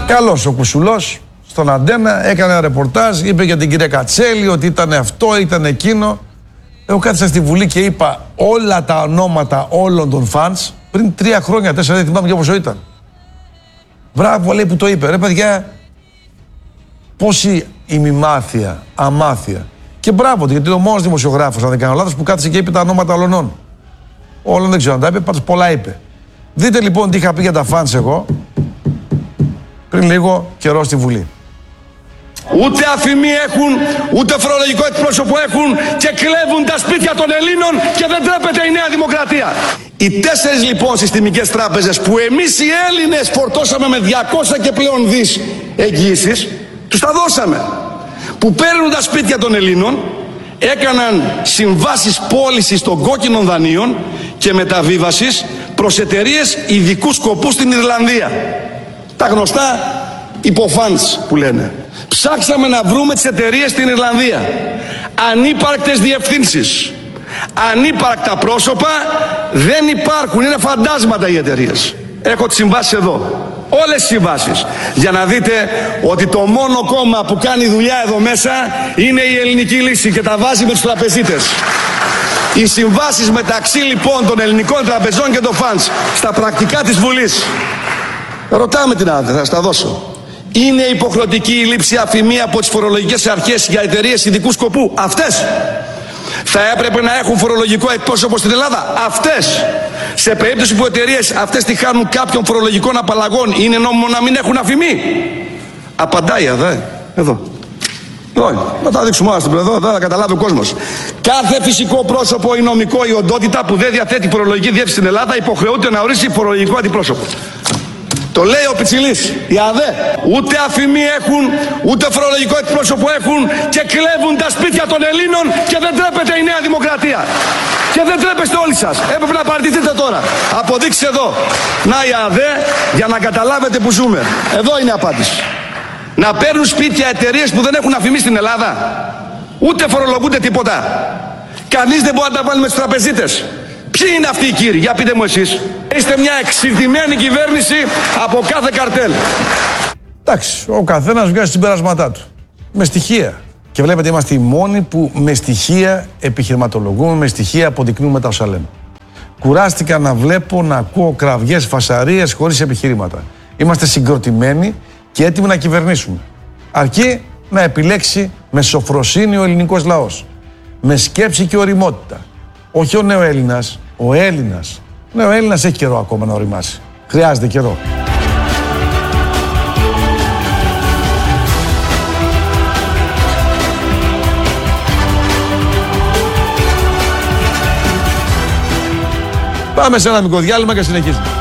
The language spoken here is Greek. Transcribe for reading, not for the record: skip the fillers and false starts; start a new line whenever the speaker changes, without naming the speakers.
Καλός ο Κουσουλός στον Αντένα, έκανε ένα ρεπορτάζ, είπε για την κυρία Κατσέλη ότι ήταν αυτό, ήταν εκείνο. Εγώ κάθισα στη Βουλή και είπα όλα τα ονόματα όλων των φανς πριν 3 χρόνια, 4, δεν θυμάμαι και πόσο ήταν. Μπράβο, λέει, που το είπε. Ρε παιδιά, πόση ημιμάθεια, αμάθεια. Και μπράβο, γιατί είναι ο μόνος δημοσιογράφος, αν δεν κάνω λάθος, που κάθισε και είπε τα ονόματα όλων. Όλων δεν ξέρω αν τα είπε, πάντως πολλά είπε. Δείτε λοιπόν τι είχα πει για τα φανς εγώ πριν λίγο καιρό στη Βουλή.
Ούτε αφημί έχουν, ούτε φορολογικό εκπρόσωπο έχουν και κλέβουν τα σπίτια των Ελλήνων και δεν τρέπεται η Νέα Δημοκρατία. Οι 4 λοιπόν συστημικές τράπεζες που εμείς οι Έλληνες φορτώσαμε με 200 και πλέον δις εγγύησεις, τους τα δώσαμε. Που παίρνουν τα σπίτια των Ελλήνων, έκαναν συμβάσεις πώλησης των κόκκινων δανείων και μεταβίβασης προς εταιρείες ειδικού σκοπού στην Ιρλανδία. Τα γνωστά υποφάνς που λένε. Ψάξαμε να βρούμε τις εταιρείες στην Ιρλανδία. Ανύπαρκτες διευθύνσεις, ανύπαρκτα πρόσωπα δεν υπάρχουν, είναι φαντάσματα οι εταιρείες. Έχω τις συμβάσεις εδώ, όλες τις συμβάσεις, για να δείτε ότι το μόνο κόμμα που κάνει δουλειά εδώ μέσα είναι η Ελληνική Λύση και τα βάζει με τους τραπεζίτες. Οι συμβάσεις μεταξύ λοιπόν των ελληνικών τραπεζών και των φαντς στα πρακτικά της Βουλής. Ρωτάμε την άδεια, θα στα δώσω. Είναι υποχρεωτική η λήψη αφημία από τις φορολογικές αρχές για εταιρείες ειδικού σκοπού. Αυτές. Θα έπρεπε να έχουν φορολογικό εκπρόσωπο στην Ελλάδα. Αυτές. Σε περίπτωση που εταιρείες αυτές τη χάνουν κάποιων φορολογικών απαλλαγών, είναι νόμιμο να μην έχουν αφημί? Απαντάει εδώ. Να τα δείξουμε όλα εδώ, θα καταλάβει ο κόσμος. Κάθε φυσικό πρόσωπο ή νομικό ή οντότητα που δεν διαθέτει φορολογική διεύθυνση στην Ελλάδα υποχρεούται να ορίσει φορολογικό αντιπρόσωπο. Το λέει ο Πιτσιλής, οι ΑΔΕ. Ούτε αφημί έχουν, ούτε φορολογικό εκπρόσωπο έχουν και κλέβουν τα σπίτια των Ελλήνων και δεν τρέπεται η Νέα Δημοκρατία. Και δεν τρέπεστε όλοι σας. Έπρεπε να παραιτηθείτε τώρα. Αποδείξτε εδώ. Να οι ΑΔΕ για να καταλάβετε που ζούμε. Εδώ είναι η απάντηση. Να παίρνουν σπίτια εταιρείες που δεν έχουν αφημί στην Ελλάδα. Ούτε φορολογούνται τίποτα. Κανείς δεν μπορεί να τα βάλει με τους τραπεζίτες. Ποιοι είναι αυτοί οι κύριοι, για πείτε μου εσείς. Είστε μια εξηρτημένη κυβέρνηση από κάθε καρτέλ.
Εντάξει, ο καθένας βγάζει συμπεράσματά του. Με στοιχεία. Και βλέπετε, είμαστε οι μόνοι που με στοιχεία επιχειρηματολογούμε, με στοιχεία αποδεικνύουμε τα όσα λέμε. Κουράστηκα να βλέπω, να ακούω κραυγές, φασαρίες χωρίς επιχειρήματα. Είμαστε συγκροτημένοι και έτοιμοι να κυβερνήσουμε. Αρκεί να επιλέξει με σοφροσύνη ο ελληνικός λαός. Με σκέψη και ωριμότητα. Όχι ο νεοέλληνας, ο Έλληνας. Ο νεοέλληνας έχει καιρό ακόμα να οριμάσει. Χρειάζεται καιρό. Πάμε σε ένα μικρό διάλειμμα και συνεχίζουμε.